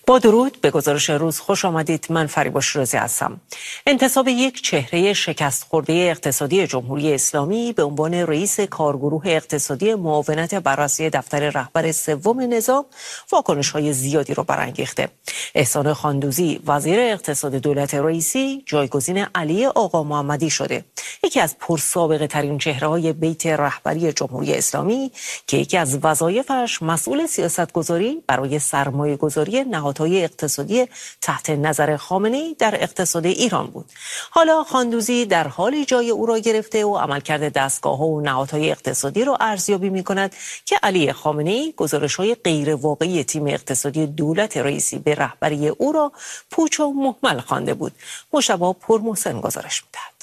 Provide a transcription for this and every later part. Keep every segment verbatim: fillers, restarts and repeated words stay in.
با درود به گزارش روز خوش آمدید. من فریبا شیرازی هستم. انتصاب یک چهره شکست خورده اقتصادی جمهوری اسلامی به عنوان رئیس کارگروه اقتصادی معاونت بررسی دفتر رهبر سوم نظام واکنش‌های زیادی را برانگیخته. احسان خاندوزی وزیر اقتصاد دولت رئیسی جایگزین علی آقا محمدی شده. یکی از پرسابقه ترین چهره‌های بیت رهبری جمهوری اسلامی که یکی از وظایفش مسئول سیاستگذاری برای سرمایه‌گذاری نهادهای اقتصادی تحت نظر خامنه‌ای در اقتصاد ایران بود. حالا خاندوزی در حالی جای او را گرفته و عملکرد دستگاه‌ها و نهادهای اقتصادی را ارزیابی می‌کند که علی خامنه‌ای گزارش‌های غیر واقعی تیم اقتصادی دولت رئیسی به رهبری او را پوچ و مهمل خوانده بود. مشتبه پرمحسن گزارش می‌دهد.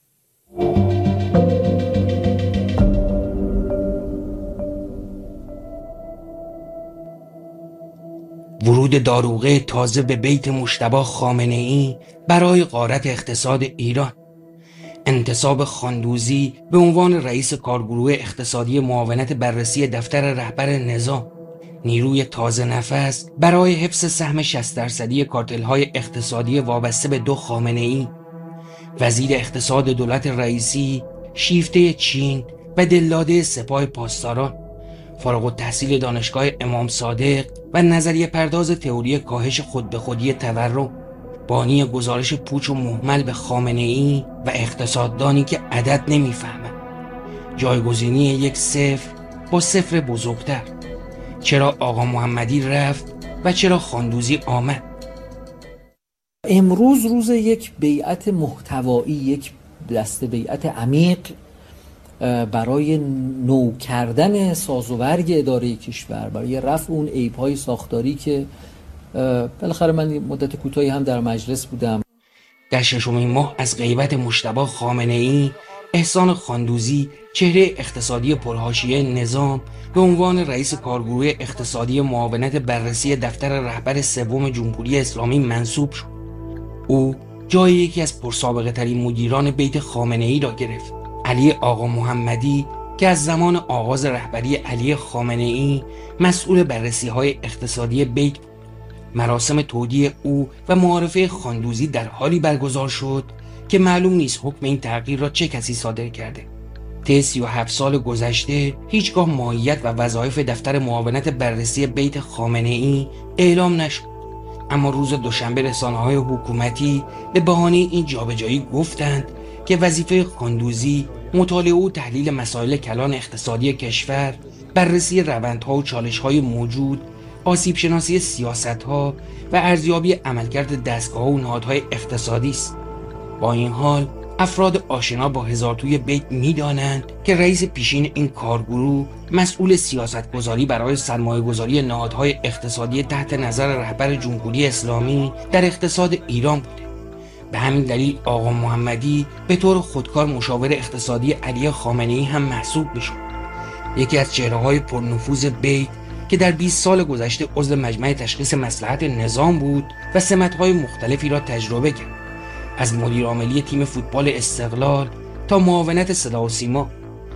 ورود داروغه تازه به بیت مجتبی خامنه‌ای برای غارت اقتصاد ایران، انتصاب خاندوزی به عنوان رئیس کارگروه اقتصادی معاونت بررسی دفتر رهبر نظام، نیروی تازه نفس برای حفظ سهم شصت درصدی کارتل‌های اقتصادی وابسته به دو خامنه‌ای، وزیر اقتصاد دولت رئیسی، شیفته چین و دلاده سپاه پاسداران، فارغ التحصیل دانشگاه امام صادق و نظریه پرداز تئوری کاهش خود به خودی تورم، بانی گزارش پوچ و مهمل به خامنه‌ای و اقتصاددانی که عدد نمیفهمند، جایگزینی یک صفر با صفر بزرگتر. چرا آقا محمدی رفت و چرا خاندوزی آمد؟ امروز روز یک بیعت محتوایی، یک دست بیعت عمیق برای نو کردن سازوبرگ اداره کشور، برای رفع اون عیب‌های ساختاری که بالاخره من مدت کوتاهی هم در مجلس بودم. در ششمین ماه از غیبت مجتبی خامنه‌ای، احسان خاندوزی چهره اقتصادی پرحاشیه نظام به عنوان رئیس کارگروه اقتصادی معاونت بررسی دفتر رهبر سوم جمهوری اسلامی منصوب شد. او جای یکی از پرسابقه ترین مدیران بیت خامنه‌ای را گرفت. علی آقا محمدی که از زمان آغاز رهبری علی خامنه‌ای مسئول بررسی‌های اقتصادی بیت، مراسم تودیع او و معارفه خاندوزی در حالی برگزار شد که معلوم نیست حکم این تغییر را چه کسی صادر کرده. طی سی و هفت سال گذشته هیچگاه ماهیت و وظایف دفتر معاونت بررسی بیت خامنه‌ای اعلام نشد، اما روز دوشنبه رسانه‌های حکومتی به بهانه این جابجایی گفتند که وظیفه خاندوزی مطالعه و تحلیل مسائل کلان اقتصادی کشور، بررسی روندها و چالش‌های موجود، آسیب شناسی سیاست‌ها و ارزیابی عملکرد دستگاه‌ها و نهادهای اقتصادی است. با این حال افراد آشنا با هزارتوی بیت می‌دانند که رئیس پیشین این کارگروه مسئول سیاست‌گذاری برای سرمایه‌گذاری نهادهای اقتصادی تحت نظر رهبر جمهوری اسلامی در اقتصاد ایران بوده. به همین دلیل آقا محمدی به طور خودکار مشاور اقتصادی علی خامنه‌ای هم محسوب میشد. یکی از چهره‌های پرنفوذ بیت که در بیست سال گذشته عضو مجمع تشخیص مصلحت نظام بود و سمت‌های مختلفی را تجربه کرد، از مدیر عاملی تیم فوتبال استقلال تا معاونت صدا و سیما.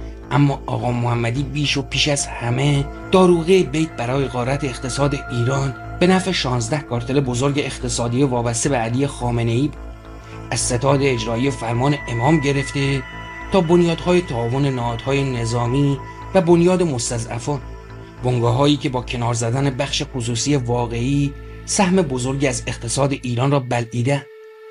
اما آقا محمدی بیش و پیش از همه داروغه بیت برای غارت اقتصاد ایران به نفع شانزده کارتل بزرگ اقتصادی وابسته به علی خامنه‌ای بود. از ستاد اجرایی فرمان امام گرفته تا بنیادهای تعاون نهادهای نظامی و بنیاد مستضعفان، بنگاه‌هایی که با کنار زدن بخش خصوصی واقعی سهم بزرگی از اقتصاد ایران را بلعیده.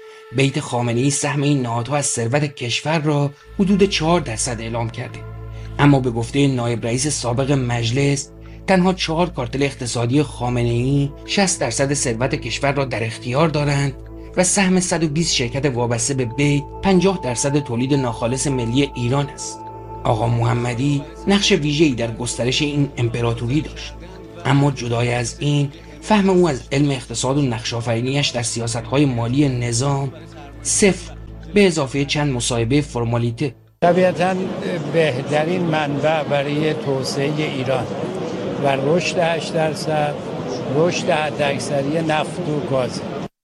بیت خامنه‌ای سهم این نهادها از ثروت کشور را حدود چهار درصد اعلام کرده، اما به گفته نایب رئیس سابق مجلس تنها چهار کارتل اقتصادی خامنه‌ای شصت درصد ثروت کشور را در اختیار دارند و سهم صد و بیست شرکت وابسته به بیت پنجاه درصد تولید ناخالص ملی ایران است. آقا محمدی نقش ویژه‌ای در گسترش این امپراتوری داشت، اما جدای از این فهم او از علم اقتصاد و نقش‌آفرینی‌اش در سیاست‌های مالی نظام صفر، به اضافه چند مصاحبه فرمالیته. طبیعتاً بهترین منبع برای توسعه ایران و رشد هشت درصد، رشد حداکثری نفت و گاز.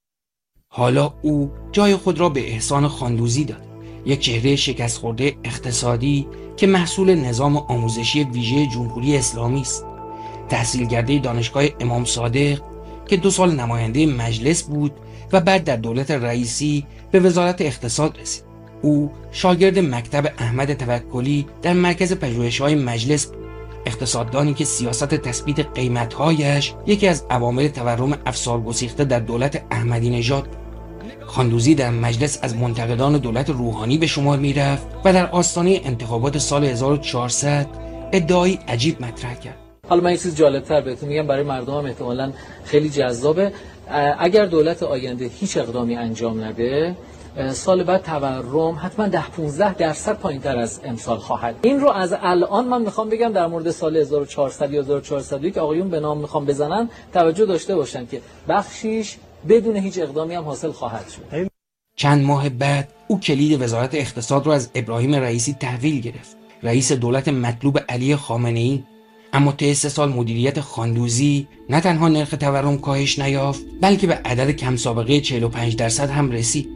حالا او جای خود را به احسان خاندوزی داد، یک چهره شکست خورده اقتصادی که محصول نظام آموزشی ویژه جمهوری اسلامی است. تحصیل کرده دانشگاه امام صادق، که دو سال نماینده مجلس بود و بعد در دولت رئیسی به وزارت اقتصاد رسید. او شاگرد مکتب احمد توکلی در مرکز پژوهش‌های مجلس بود، اقتصاددانی که سیاست تثبیت قیمت‌هایش یکی از عوامل تورم افسارگسیخته در دولت احمدی نژاد بود. خاندوزی در مجلس از منتقدان دولت روحانی به شمار می‌رفت و در آستانه انتخابات سال هزار و چهارصد ادعای عجیب مطرح کرد. حالا من یه چیز جالب‌تر بهتون میگم، برای مردم هم احتمالاً خیلی جذابه. اگر دولت آینده هیچ اقدامی انجام نده، سال بعد تورم حتما ده پانزده درصد پایین‌تر از امسال خواهد. این رو از الان من میخوام بگم در مورد سال هزار و چهارصد یا هزار و چهارصد و یک آقایون به نام میخوام بزنن توجه داشته باشن که بخشیش بدون هیچ اقدامی هم حاصل خواهد شد. چند ماه بعد او کلید وزارت اقتصاد را از ابراهیم رئیسی تحویل گرفت، رئیس دولت مطلوب علی خامنه‌ای. اما طی سه سال مدیریت خاندوزی نه تنها نرخ تورم کاهش نیافت، بلکه به عدد کم سابقه چهل و پنج درصد هم رسید.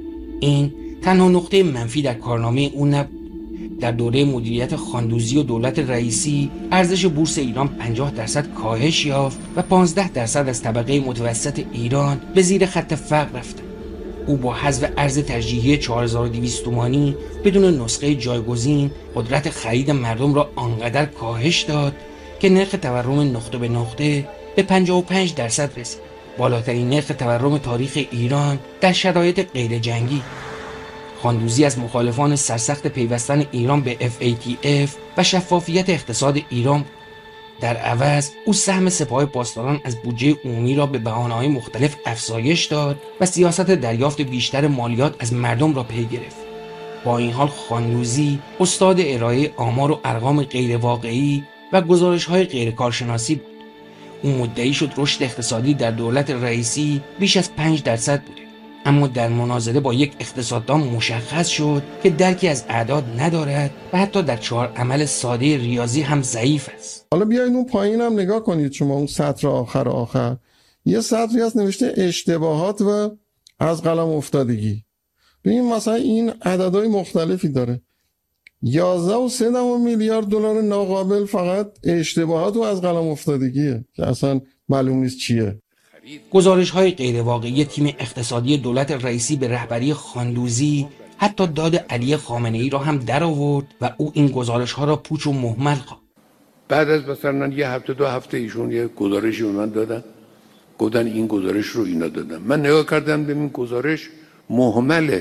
این تنها نقطه منفی در کارنامه او نبود. در دوره مدیریت خاندوزی و دولت رئیسی ارزش بورس ایران پنجاه درصد کاهش یافت و پانزده درصد از طبقه متوسط ایران به زیر خط فقر رفت. او با حذف ارز ترجیحی چهار هزار و دویست تومانی بدون نسخه جایگزین قدرت خرید مردم را آنقدر کاهش داد که نرخ تورم نقطه به نقطه به پنجاه و پنج درصد رسید، بالاترین نرخ تورم تاریخ ایران در شرایط غیر جنگی. خاندوزی از مخالفان سرسخت پیوستن ایران به اف ای تی اف و شفافیت اقتصاد ایران بود. در عوض او سهم سپاه پاسداران از بودجه عمومی را به بهانه‌های مختلف افزایش داد و سیاست دریافت بیشتر مالیات از مردم را پی گرفت. با این حال خاندوزی استاد ارائه آمار و ارقام غیر واقعی و گزارش‌های غیر کارشناسی بود. او مدعی شد رشد اقتصادی در دولت رئیسی بیش از پنج درصد بوده، اما در مناظره با یک اقتصاددان مشخص شد که درکی از اعداد ندارد و حتی در چهار عمل ساده ریاضی هم ضعیف است. حالا بیاید اون پایین هم نگاه کنید شما، اون سطر آخر آخر یه سطری هست نوشته اشتباهات و از قلم افتادگی. ببین مثلا این عددهای مختلفی داره. یازده و سه دهم میلیارد دلار ناقابل فقط اشتباهات و از قلم افتادگیه که اصلا معلوم نیست چیه. گزارش‌های غیرواقعی تیم اقتصادی دولت رئیسی به رهبری خاندوزی حتی داد علی خامنه‌ای را هم در آورد و او این گزارش‌ها را پوچ و مهمل خواند. بعد از مثلا یه هفته دو هفته ایشون یه گزارشی به من دادن، گفتن این گزارش رو اینا دادن. من نگاه کردم به این گزارش مهمله،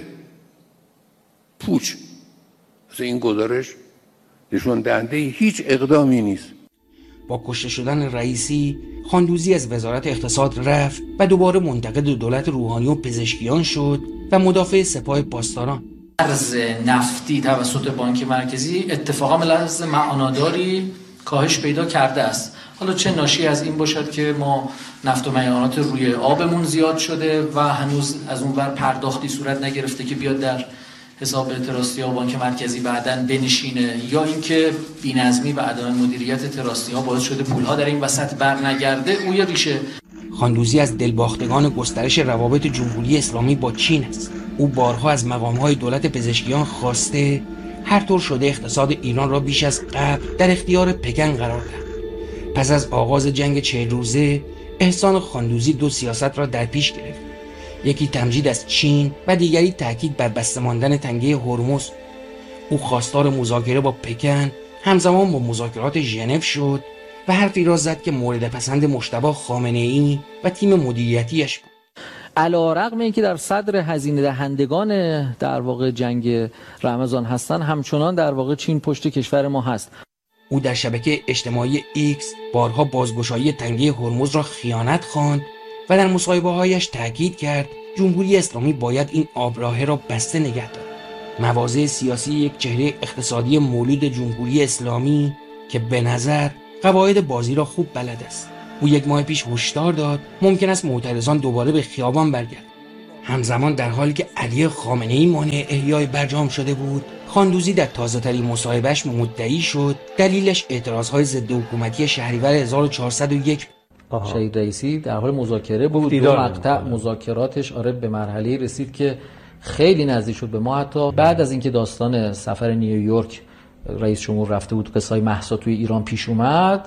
پوچ. مثلا این گزارش نشون دهنده هیچ اقدامی نیست. با کشته شدن رئیسی، خاندوزی از وزارت اقتصاد رفت و دوباره منتقد دولت روحانی و پزشکیان شد و مدافع سپاه پاسداران. ارز نفتی توسط بانک مرکزی اتفاقا به لحاظ معناداری کاهش پیدا کرده است. حالا چه ناشی از این باشد که ما نفت و معیارات روی آبمون زیاد شده و هنوز از اون ور پرداختی صورت نگرفته که بیاد در حساب تراستی ها بانک مرکزی بعداً بنشینه، یا اینکه بی‌نظمی و عدم مدیریت تراستی ها باعث شده پولها در این وسط برنگرده، او یه ریشه. خاندوزی از دلباختگان گسترش روابط جمهوری اسلامی با چین است. او بارها از مقام‌های دولت پزشکیان خواسته هر طور شده اقتصاد ایران را بیش از قبل در اختیار پکن قرار دهد. پس از آغاز جنگ چهل روزه، احسان خاندوزی دو سیاست را در پیش گرفت. یکی تمجید از چین و دیگری تاکید بر بسته ماندن تنگه هرمز. او خواستار مذاکره با پکن همزمان با مذاکرات ژنو شد و حرفی را زد که مورد پسند مجتبی خامنه‌ای و تیم مدیریتیش بود. علی‌رغم اینکه در صدر هزینه دهندگان در واقع جنگ رمضان هستن، همچنان در واقع چین پشت کشور ما هست. او در شبکه اجتماعی ایکس بارها بازگشایی تنگه هرمز را خیانت خواند و در مصاحبه‌هایش تاکید کرد جمهوری اسلامی باید این آبراهه را بسته نگه دارد. مواضع سیاسی یک چهره اقتصادی مولود جمهوری اسلامی که به نظر قواعد بازی را خوب بلد است. او یک ماه پیش هشدار داد ممکن است معترضان دوباره به خیابان برگردند. همزمان در حالی که علی خامنه‌ای مانع احیای برجام شده بود، خاندوزی در تازه‌ترین مصاحبه‌اش مدعی شد دلیلش اعتراضهای ضد حکومتی شهریور هزار و چهارصد و یک. شهید رئیسی در حال مذاکره بود، دو مقطع مذاکراتش آره به مرحله رسید که خیلی نزدیک شد به ما. حتی بعد از اینکه داستان سفر نیویورک رئیس جمهور رفته بود، قصه‌های مهسا توی ایران پیش اومد،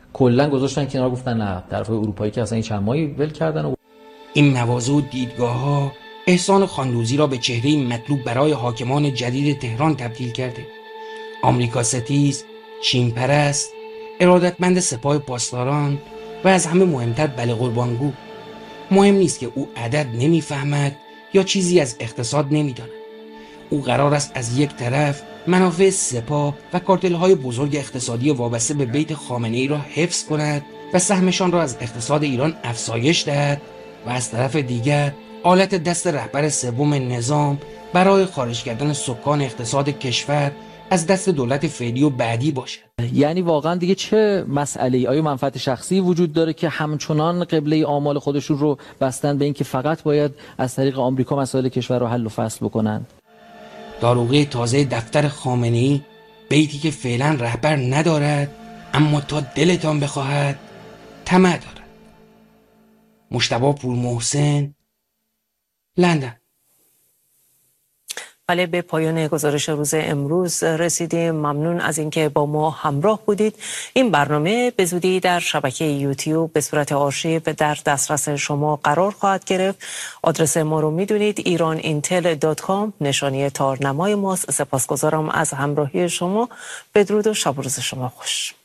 کلا گذاشتن کنار، گفتن نه طرفای اروپایی که اصلا این چند ماهی ول کردن. و این مواضع و دیدگاه‌ها احسان خاندوزی را به چهره مطلوب برای حاکمان جدید تهران تبدیل کرده. آمریکا ستیز، چین پرست، ارادتمند سپاه پاسداران و از همه مهمتر بله قربانگو. مهم نیست که او عدد نمیفهمد یا چیزی از اقتصاد نمیداند. او قرار است از یک طرف منافع سپاه و کارتل‌های بزرگ اقتصادی وابسته به بیت خامنه‌ای را حفظ کند و سهمشان را از اقتصاد ایران افزایش دهد و از طرف دیگر آلت دست رهبر سوم نظام برای خارج کردن سکان اقتصاد کشور از دست دولت فعلی و بعدی باشد. یعنی واقعا دیگه چه مسئله‌ای؟ آیا منفعت شخصی وجود داره که همچنان قبله آمال خودشون رو بستن به اینکه فقط باید از طریق آمریکا مسائل کشور رو حل و فصل بکنن؟ داروغه تازه دفتر خامنه‌ای، بیتی که فعلا رهبر ندارد اما تا دلتان بخواهد طمع دارد. مجتبی پورمحسن، لندن. بله، به پایان گزارش روز امروز رسیدیم. ممنون از اینکه با ما همراه بودید. این برنامه به زودی در شبکه یوتیوب به صورت آرشیو در دسترس شما قرار خواهد گرفت. آدرس ما رو میدونید، ایران اینتل دات کام، نشانی تارنمای ماست. سپاسگزارم از همراهی شما. بدرود و شب و روز شما خوش.